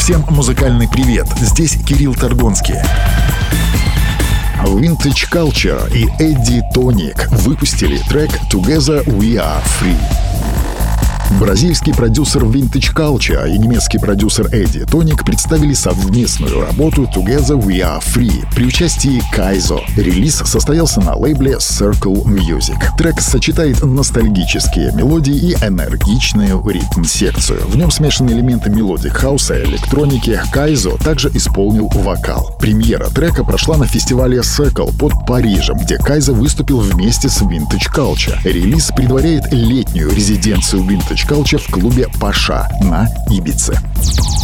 Всем музыкальный привет, здесь Кирилл Торгонский. Vintage Culture и Эдди Тоник выпустили трек «Together We Are Free». Бразильский продюсер Vintage Culture и немецкий продюсер Эдди Тоник представили совместную работу «Together We Are Free» при участии Кайзо. Релиз состоялся на лейбле Circle Music. Трек сочетает ностальгические мелодии и энергичную ритм-секцию. В нем смешаны элементы мелодик хауса и электроники. Кайзо также исполнил вокал. Премьера трека прошла на фестивале Circle под Парижем, где Кайзо выступил вместе с Vintage Culture. Релиз предваряет летнюю резиденцию Vintage Culture в клубе Паша на Ибице.